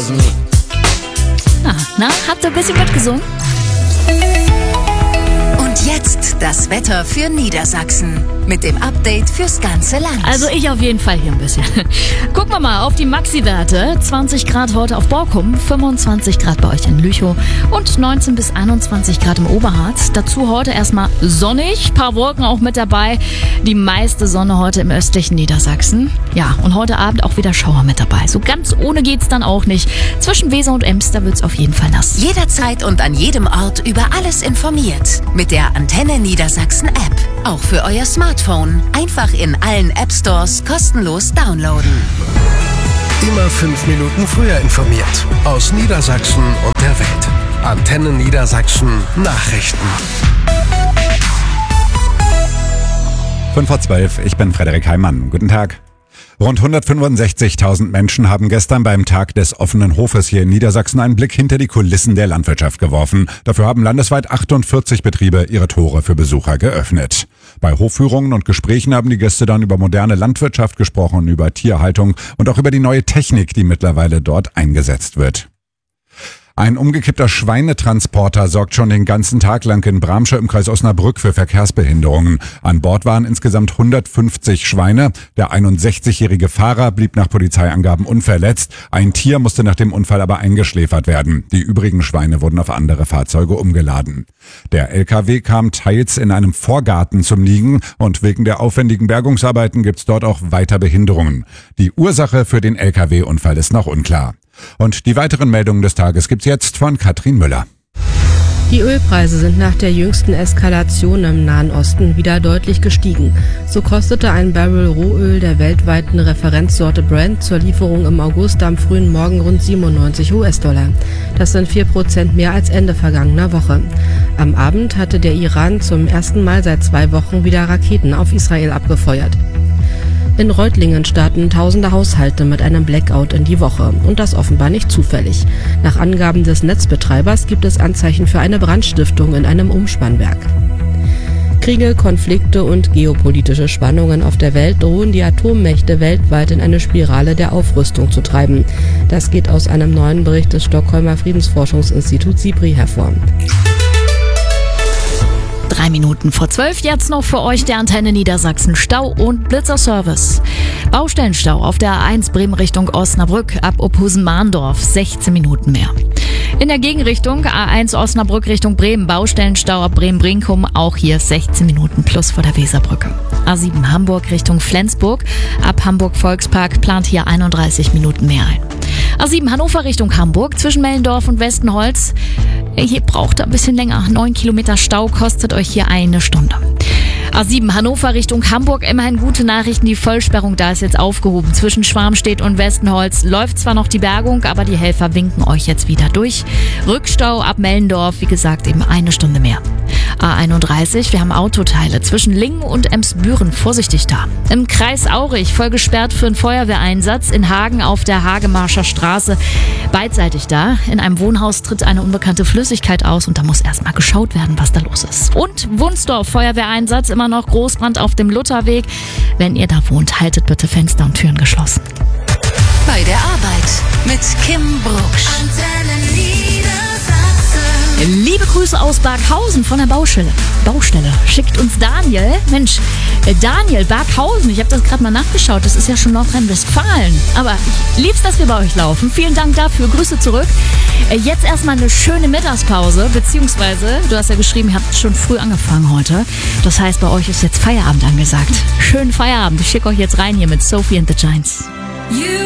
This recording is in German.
Hosen. Na, habt ihr ein bisschen mitgesungen? Und jetzt das Wetter für Niedersachsen mit dem Update fürs ganze Land. Also ich auf jeden Fall hier ein bisschen. Gucken wir mal auf die Maxi-Werte. 20 Grad heute auf Borkum, 25 Grad bei euch in Lüchow und 19 bis 21 Grad im Oberharz. Dazu heute erstmal sonnig, paar Wolken auch mit dabei. Die meiste Sonne heute im östlichen Niedersachsen. Ja, und heute Abend auch wieder Schauer mit dabei. So ganz ohne geht's dann auch nicht. Zwischen Weser und Ems, da wird's auf jeden Fall nass. Jederzeit und an jedem Ort über alles informiert. Mit der Antenne Niedersachsen App. Auch für euer Smartphone. Einfach in allen App Stores kostenlos downloaden. Immer 5 Minuten früher informiert. Aus Niedersachsen und der Welt. Antenne Niedersachsen Nachrichten. 5:12 Uhr, ich bin Frederik Heimann. Guten Tag. Rund 165.000 Menschen haben gestern beim Tag des offenen Hofes hier in Niedersachsen einen Blick hinter die Kulissen der Landwirtschaft geworfen. Dafür haben landesweit 48 Betriebe ihre Tore für Besucher geöffnet. Bei Hofführungen und Gesprächen haben die Gäste dann über moderne Landwirtschaft gesprochen, über Tierhaltung und auch über die neue Technik, die mittlerweile dort eingesetzt wird. Ein umgekippter Schweinetransporter sorgt schon den ganzen Tag lang in Bramsche im Kreis Osnabrück für Verkehrsbehinderungen. An Bord waren insgesamt 150 Schweine. Der 61-jährige Fahrer blieb nach Polizeiangaben unverletzt. Ein Tier musste nach dem Unfall aber eingeschläfert werden. Die übrigen Schweine wurden auf andere Fahrzeuge umgeladen. Der LKW kam teils in einem Vorgarten zum Liegen und wegen der aufwendigen Bergungsarbeiten gibt's dort auch weiter Behinderungen. Die Ursache für den LKW-Unfall ist noch unklar. Und die weiteren Meldungen des Tages gibt's jetzt von Katrin Müller. Die Ölpreise sind nach der jüngsten Eskalation im Nahen Osten wieder deutlich gestiegen. So kostete ein Barrel Rohöl der weltweiten Referenzsorte Brent zur Lieferung im August am frühen Morgen rund 97 US-Dollar. Das sind 4% mehr als Ende vergangener Woche. Am Abend hatte der Iran zum ersten Mal seit 2 Wochen wieder Raketen auf Israel abgefeuert. In Reutlingen starten tausende Haushalte mit einem Blackout in die Woche. Und das offenbar nicht zufällig. Nach Angaben des Netzbetreibers gibt es Anzeichen für eine Brandstiftung in einem Umspannwerk. Kriege, Konflikte und geopolitische Spannungen auf der Welt drohen die Atommächte weltweit in eine Spirale der Aufrüstung zu treiben. Das geht aus einem neuen Bericht des Stockholmer Friedensforschungsinstituts SIPRI hervor. 11:03 jetzt noch für euch der Antenne Niedersachsen Stau- und Blitzerservice. Baustellenstau auf der A1 Bremen Richtung Osnabrück ab Ophusen-Mahndorf, 16 Minuten mehr. In der Gegenrichtung A1 Osnabrück Richtung Bremen, Baustellenstau ab Bremen-Brinkum, auch hier 16 Minuten plus vor der Weserbrücke. A7 Hamburg Richtung Flensburg, ab Hamburg-Volkspark plant hier 31 Minuten mehr ein. A7 Hannover Richtung Hamburg, zwischen Mellendorf und Westenholz. Hier braucht ihr ein bisschen länger. 9 Kilometer Stau kostet euch hier 1 Stunde. A7 Hannover Richtung Hamburg, immerhin gute Nachrichten, die Vollsperrung da ist jetzt aufgehoben. Zwischen Schwarmstedt und Westenholz läuft zwar noch die Bergung, aber die Helfer winken euch jetzt wieder durch. Rückstau ab Mellendorf, wie gesagt, eben 1 Stunde mehr. A31, wir haben Autoteile zwischen Lingen und Emsbüren, vorsichtig da. Im Kreis Aurich voll gesperrt für einen Feuerwehreinsatz, in Hagen auf der Hagemarscher Straße, beidseitig da. In einem Wohnhaus tritt eine unbekannte Flüssigkeit aus und da muss erstmal geschaut werden, was da los ist. Und Wunsdorf, Feuerwehreinsatz, immer noch Großbrand auf dem Lutherweg. Wenn ihr da wohnt, haltet bitte Fenster und Türen geschlossen. Bei der Arbeit mit Kim Brucksch. Liebe Grüße aus Berghausen von der Baustelle. Schickt uns Daniel. Mensch, Daniel, Berghausen, ich habe das gerade mal nachgeschaut. Das ist ja schon Nordrhein-Westfalen. Aber ich lieb's, dass wir bei euch laufen. Vielen Dank dafür. Grüße zurück. Jetzt erstmal eine schöne Mittagspause. Beziehungsweise, du hast ja geschrieben, ihr habt schon früh angefangen heute. Das heißt, bei euch ist jetzt Feierabend angesagt. Schönen Feierabend. Ich schicke euch jetzt rein hier mit Sophie and the Giants.